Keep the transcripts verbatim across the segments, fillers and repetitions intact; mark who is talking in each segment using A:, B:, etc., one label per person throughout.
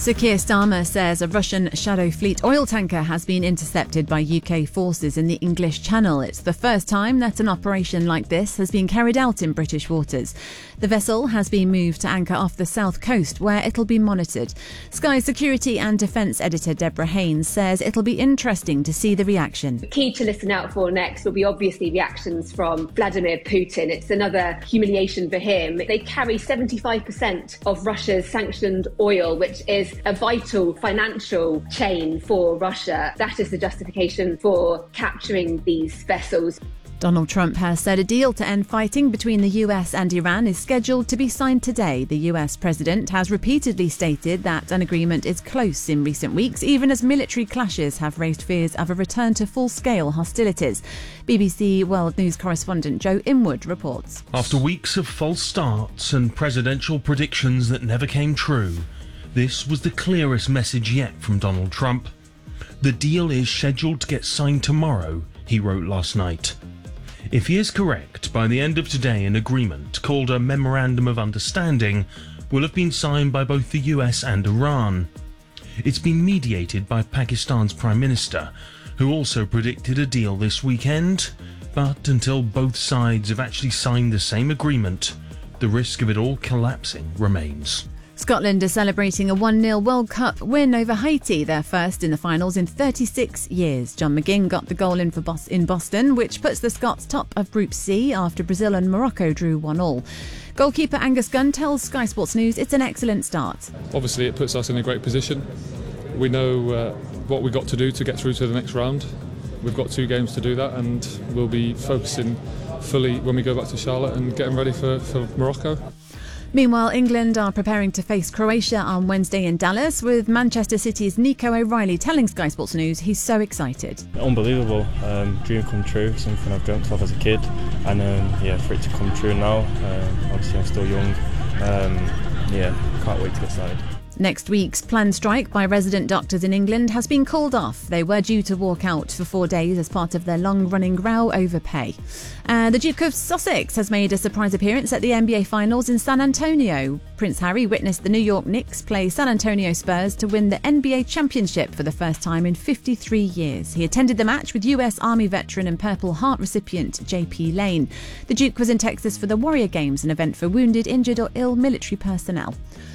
A: Sir Keir Starmer says a Russian Shadow Fleet oil tanker has been intercepted by U K forces in the English Channel. It's the first time that an operation like this has been carried out in British waters. The vessel has been moved to anchor off the south coast, where it'll be monitored. Sky security and defence editor Deborah Haynes says it'll be interesting to see the reaction.
B: The key to listen out for next will be obviously reactions from Vladimir Putin. It's another humiliation for him. They carry seventy-five percent of Russia's sanctioned oil, which is a vital financial chain for Russia. That is the justification for capturing these vessels.
A: Donald Trump has said a deal to end fighting between the U S and Iran is scheduled to be signed today. The U S president has repeatedly stated that an agreement is close in recent weeks, even as military clashes have raised fears of a return to full-scale hostilities. B B C World News correspondent Joe Inwood reports.
C: After weeks of false starts and presidential predictions that never came true, this was the clearest message yet from Donald Trump. The deal is scheduled to get signed tomorrow, he wrote last night. If he is correct, by the end of today an agreement, called a Memorandum of Understanding, will have been signed by both the U S and Iran. It's been mediated by Pakistan's Prime Minister, who also predicted a deal this weekend. But until both sides have actually signed the same agreement, the risk of it all collapsing remains.
A: Scotland are celebrating a one nil World Cup win over Haiti, their first in the finals in thirty-six years. John McGinn got the goal in for Bos- in Boston, which puts the Scots top of Group C after Brazil and Morocco drew one all. Goalkeeper Angus Gunn tells Sky Sports News it's an excellent start.
D: Obviously it puts us in a great position. We know uh, what we've got to do to get through to the next round. We've got two games to do that, and we'll be focusing fully when we go back to Charlotte and getting ready for, for Morocco.
A: Meanwhile, England are preparing to face Croatia on Wednesday in Dallas, with Manchester City's Nico O'Reilly telling Sky Sports News he's so excited.
E: Unbelievable. Um, dream come true, something I've dreamt of as a kid, and um, yeah, for it to come true now. Um, obviously I'm still young. Um, yeah, can't wait to get started.
A: Next week's planned strike by resident doctors in England has been called off. They were due to walk out for four days as part of their long-running row over pay. Uh, the Duke of Sussex has made a surprise appearance at the N B A Finals in San Antonio. Prince Harry witnessed the New York Knicks play San Antonio Spurs to win the N B A Championship for the first time in fifty-three years. He attended the match with U S Army veteran and Purple Heart recipient J P Lane. The Duke was in Texas for the Warrior Games, an event for wounded, injured or ill military personnel.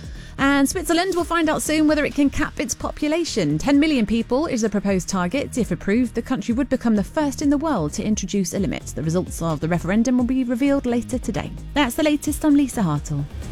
A: And Switzerland will find out soon whether it can cap its population. ten million people is the proposed target. If approved, the country would become the first in the world to introduce a limit. The results of the referendum will be revealed later today. That's the latest. I'm Lisa Hartle.